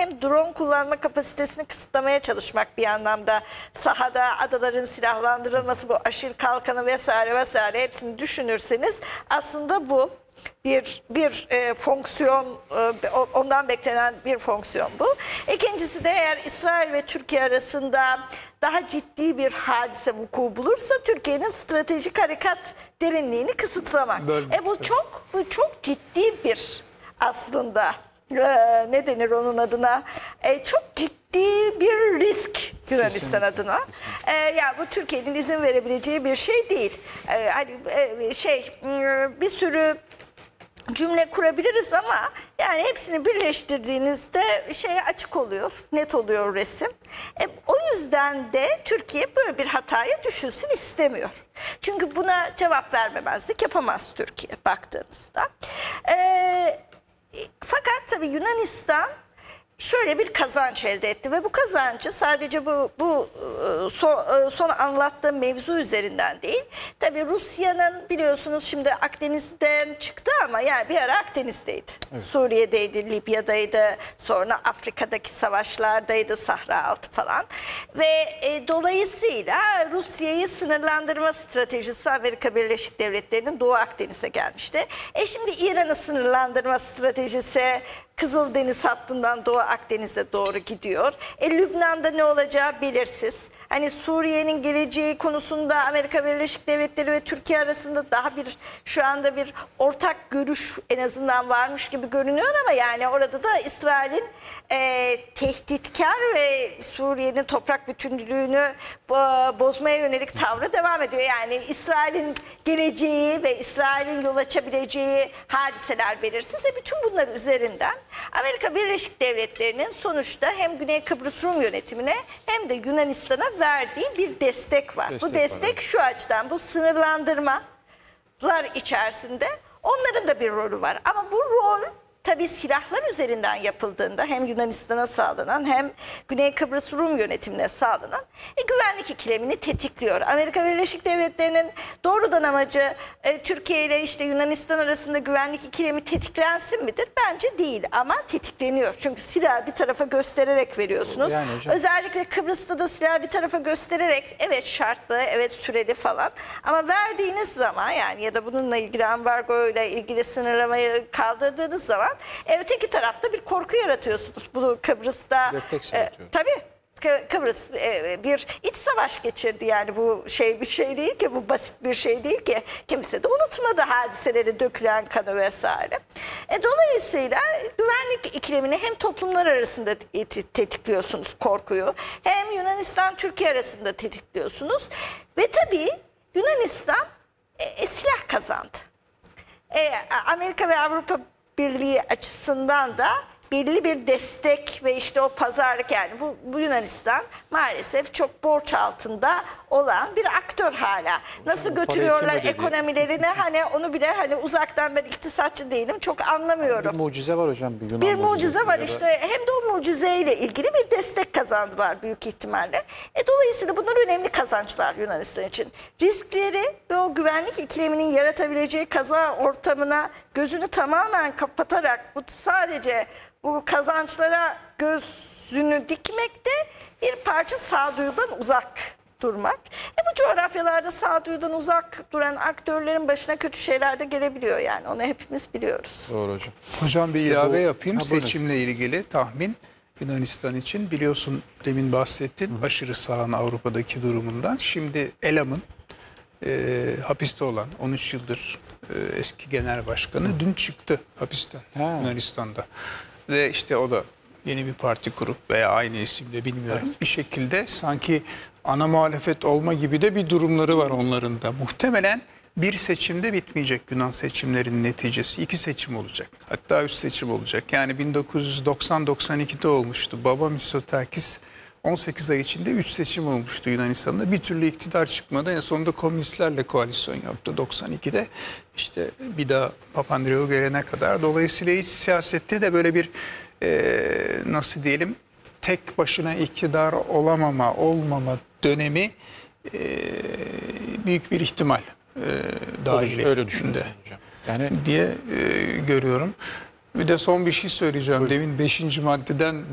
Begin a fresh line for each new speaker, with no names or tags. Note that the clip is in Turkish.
hem drone kullanma kapasitesini kısıtlamaya çalışmak bir anlamda, sahada adaların silahlandırılması, bu aşil kalkanı vesaire vesaire hepsini düşünürseniz aslında bu bir fonksiyon, ondan beklenen bir fonksiyon bu. İkincisi de eğer İsrail ve Türkiye arasında daha ciddi bir hadise vuku bulursa Türkiye'nin stratejik harekat derinliğini kısıtlamak. Bu çok ciddi bir aslında ne denir onun adına? Çok ciddi bir risk Yunanistan adına. Yani bu Türkiye'nin izin verebileceği bir şey değil. Bir sürü cümle kurabiliriz ama yani hepsini birleştirdiğinizde açık oluyor, net oluyor resim. O yüzden de Türkiye böyle bir hataya düşülsün istemiyor. Çünkü buna cevap vermemezlik yapamaz Türkiye baktığınızda. Fakat tabii Yunanistan şöyle bir kazanç elde etti ve bu kazancı sadece bu son anlattığım mevzu üzerinden değil. Tabii Rusya'nın biliyorsunuz şimdi Akdeniz'den çıktı ama yani bir ara Akdeniz'deydi. Evet. Suriye'deydi, Libya'daydı, sonra Afrika'daki savaşlardaydı, Sahra Altı falan. Ve dolayısıyla Rusya'yı sınırlandırma stratejisi Amerika Birleşik Devletleri'nin Doğu Akdeniz'e gelmişti. Şimdi İran'ı sınırlandırma stratejisi Kızıldeniz hattından Doğu Akdeniz'e doğru gidiyor. Lübnan'da ne olacağı belirsiz. Hani Suriye'nin geleceği konusunda Amerika Birleşik Devletleri ve Türkiye arasında şu anda bir ortak görüş en azından varmış gibi görünüyor ama yani orada da İsrail'in tehditkar ve Suriye'nin toprak bütünlüğünü bozmaya yönelik tavrı devam ediyor. Yani İsrail'in geleceği ve İsrail'in yol açabileceği hadiseler belirsiz. Bütün bunlar üzerinden Amerika Birleşik Devletleri'nin sonuçta hem Güney Kıbrıs Rum yönetimine hem de Yunanistan'a verdiği bir destek var. Bu destek şu açıdan, bu sınırlandırmalar içerisinde onların da bir rolü var. Ama bu rol tabii silahlar üzerinden yapıldığında hem Yunanistan'a sağlanan hem Güney Kıbrıs Rum yönetimine sağlanan güvenlik ikilemini tetikliyor. Amerika Birleşik Devletleri'nin doğrudan amacı Türkiye ile Yunanistan arasında güvenlik ikilemi tetiklensin midir? Bence değil ama tetikleniyor. Çünkü silahı bir tarafa göstererek veriyorsunuz. Yani özellikle Kıbrıs'ta da silahı bir tarafa göstererek evet şartlı, evet süreli falan ama verdiğiniz zaman yani ya da bununla ilgili ambargo ile ilgili sınırlamayı kaldırdığınız zaman öteki tarafta bir korku yaratıyorsunuz. Bu Kıbrıs'ta tabii Kıbrıs bir iç savaş geçirdi yani bu bir şey değil ki, bu basit bir şey değil ki. Kimse de unutmadı hadiseleri, dökülen kanı vesaire. Dolayısıyla güvenlik ikilemini hem toplumlar arasında tetikliyorsunuz korkuyu, hem Yunanistan-Türkiye arasında tetikliyorsunuz ve tabii Yunanistan silah kazandı. Amerika ve Avrupa Birliği açısından da belli bir destek ve o pazarlık yani bu Yunanistan maalesef çok borç altında olan bir aktör hala. Nasıl götürüyorlar ekonomilerini onu bile uzaktan ben iktisatçı değilim çok anlamıyorum.
Bir mucize var hocam.
Bir mucize var hem de o mucizeyle ilgili bir destek kazandılar büyük ihtimalle. Dolayısıyla bunlar önemli kazançlar Yunanistan için. Riskleri ve o güvenlik ikileminin yaratabileceği kaza ortamına gözünü tamamen kapatarak sadece bu kazançlara gözünü dikmekte bir parça sağduyudan uzak durmak. Bu coğrafyalarda sağduyudan uzak duran aktörlerin başına kötü şeyler de gelebiliyor yani onu hepimiz biliyoruz.
Doğru hocam.
Hocam bir ilave yapayım seçimle ilgili tahmin Yunanistan için biliyorsun demin bahsettin aşırı sağın Avrupa'daki durumundan. Şimdi Elam'ın hapiste olan 13 yıldır eski genel başkanı dün çıktı hapisten Yunanistan'da. Ve o da yeni bir parti kurup veya aynı isimle bilmiyorum bir şekilde sanki ana muhalefet olma gibi de bir durumları var onların da. Muhtemelen bir seçimde bitmeyecek Yunan seçimlerinin neticesi. 2 seçim olacak. Hatta 3 seçim olacak. Yani 1990-92'de olmuştu. Baba Mitsotakis 18 ay içinde 3 seçim olmuştu Yunanistan'da. Bir türlü iktidar çıkmadı. En sonunda komünistlerle koalisyon yaptı 92'de. Bir daha Papandreou gelene kadar. Dolayısıyla iç siyasette de böyle bir nasıl diyelim tek başına iktidar olmama dönemi büyük bir ihtimal dahilinde.
Öyle düşünüyorsun hocam.
Yani diye görüyorum. Bir de son bir şey söyleyeceğim. Demin 5. maddeden